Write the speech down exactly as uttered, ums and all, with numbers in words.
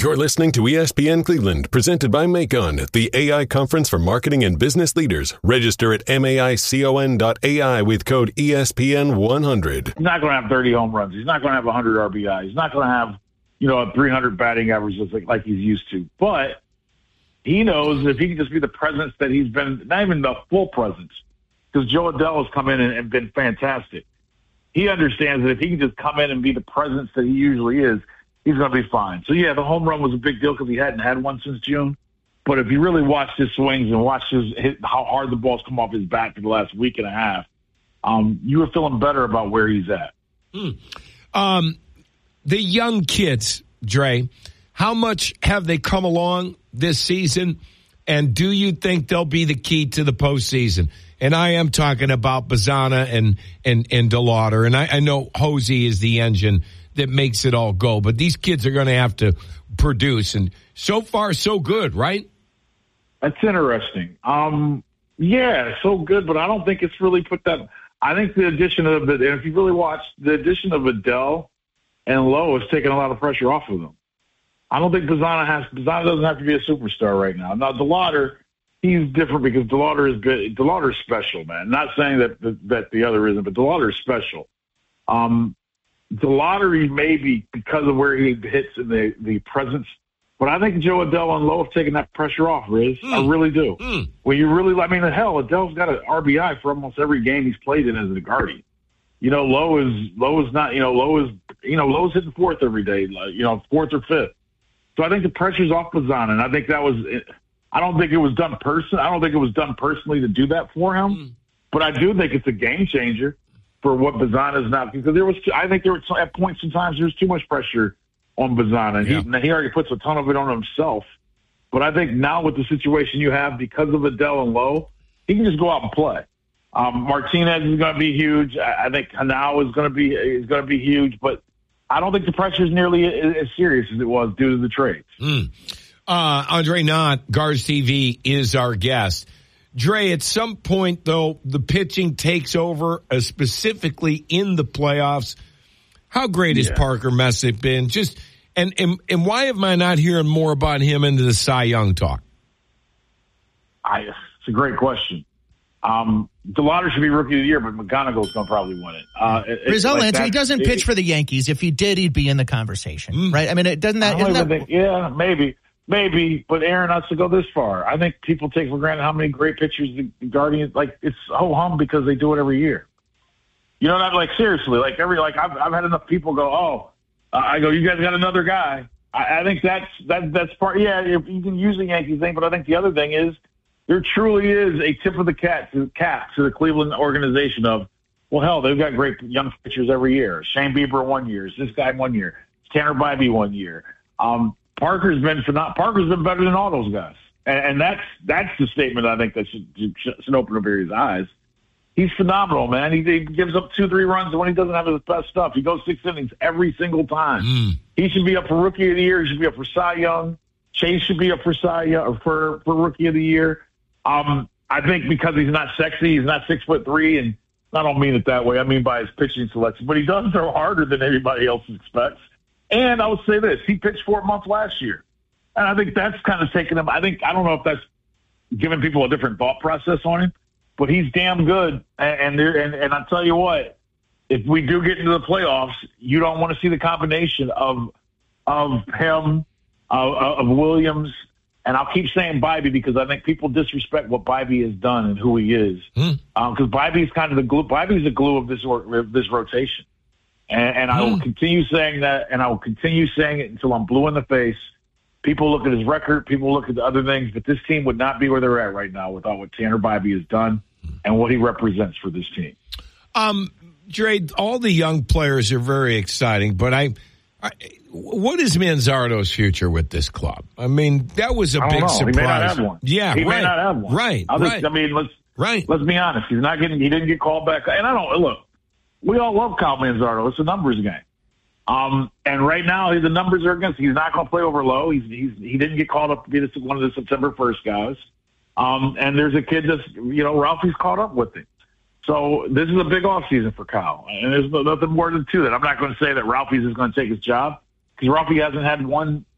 You're listening to E S P N Cleveland, presented by Macon, the A I conference for marketing and business leaders. Register at maicon dot A I with code E S P N one hundred. He's not going to have thirty home runs. He's not going to have one hundred R B I. He's not going to have, you know, a three hundred batting average like, like he's used to. But he knows if he can just be the presence that he's been, not even the full presence, because Joe Adell has come in and, and been fantastic. He understands that if he can just come in and be the presence that he usually is, he's going to be fine. So, yeah, the home run was a big deal because he hadn't had one since June. But if you really watched his swings and watched his, his, how hard the balls come off his bat for the last week and a half, um, you were feeling better about where he's at. Hmm. Um, the young kids, Dre, how much have they come along this season? And do you think they'll be the key to the postseason? And I am talking about Bazzana and, and, and DeLauder. And I, I know Hosey is the engine that makes it all go. But these kids are going to have to produce. And so far, so good, right? That's interesting. Um, yeah, so good, but I don't think it's really put that. I think the addition of the, and if you really watch, the addition of Adell and Lowe has taken a lot of pressure off of them. I don't think Bazzana has, Bazzana doesn't have to be a superstar right now. Now, DeLauder, he's different because DeLauder is good. DeLauder is special, man. Not saying that the, that the other isn't, but DeLauder is special. Um, DeLauder, maybe because of where he hits in the, the presence. But I think Joe Adell and Lowe have taken that pressure off, Riz. Mm. I really do. Mm. When you really, I mean, hell, Adell's got an R B I for almost every game he's played in as a Guardian. You know, Lowe is Lowe is not. You know, Lowe is you know Lowe's hitting fourth every day. You know, fourth or fifth. So I think the pressure's off Bazzana, and I think that was. I don't think it was done person. I don't think it was done personally to do that for him. Mm. But I do think it's a game changer for what Bazzana is now, because there was. I think there was at points and times there was too much pressure on Bazzana, and yeah. he, he already puts a ton of it on himself. But I think now with the situation you have, because of Adell and Lowe, he can just go out and play. Um, Martinez is going to be huge. I, I think Hanau is going to be is going to be huge, but I don't think the pressure is nearly as, as serious as it was due to the trades. Mm. Uh, Andre Knott, Garz T V, is our guest. Dre, at some point, though, the pitching takes over, uh, specifically in the playoffs. How great has yeah. Parker Messick been? Just and, and and why am I not hearing more about him into the Cy Young talk? I, it's a great question. Um, DeLauder should be Rookie of the Year, but McGonigal's going to probably win it. Uh, it Riz, I'll like answer. that, he doesn't it, pitch for the Yankees. If he did, he'd be in the conversation, mm. right? I mean, it doesn't that. I don't isn't that think, yeah, maybe, maybe. But Aaron has to go this far. I think people take for granted how many great pitchers the Guardians like. It's ho hum because they do it every year. You know, not like seriously, like every like I've I've had enough people go, oh, uh, I go, you guys got another guy. I, I think that's that that's part. Yeah, if you can use the Yankees thing, but I think the other thing is there truly is a tip of the cat to cap to the Cleveland organization of, well, hell, they've got great young pitchers every year. Shane Bieber one year, this guy one year, Tanner Bybee one year. Um, Parker's been phenom- Parker's been better than all those guys, and, and that's that's the statement I think that should, should open everybody's eyes. He's phenomenal, man. He, he gives up two, three runs when he doesn't have his best stuff. He goes six innings every single time. Mm. He should be up for Rookie of the Year. He should be up for Cy Young. Chase should be up for Cy Young, or for, for Rookie of the Year. Um, I think because he's not sexy, he's not six foot three, and I don't mean it that way. I mean by his pitching selection, but he does throw harder than anybody else expects. And I would say this: he pitched four months last year, and I think that's kind of taken him. I think I don't know if that's giving people a different thought process on him. But he's damn good, and and, and and I'll tell you what, if we do get into the playoffs, you don't want to see the combination of of him, of, of Williams, and I'll keep saying Bybee because I think people disrespect what Bybee has done and who he is. Because mm. um, Bybee is kind of the glue. Bybee is the glue of this or, this rotation, and, and mm. I will continue saying that, and I will continue saying it until I'm blue in the face. People look at his record, people look at the other things, but this team would not be where they're at right now without what Tanner Bybee has done and what he represents for this team. Um, Dre, all the young players are very exciting, but I, I what is Manzardo's future with this club? I mean, that was a I big know. surprise. He may not have one. Yeah, he right. may not have one. Right, I, right. Think, I mean, let's right. let's be honest. He's not getting. He didn't get called back, and I don't look. We all love Kyle Manzardo. It's a numbers game. Um, and right now, the numbers are against. He's not going to play over Low. He's, he's he didn't get called up to be the, one of the September first guys. Um, and there's a kid that's you know Ralphie's caught up with him. So this is a big off season for Kyle, and there's nothing more to that. I'm not going to say that Ralphie's is going to take his job because Ralphie hasn't had one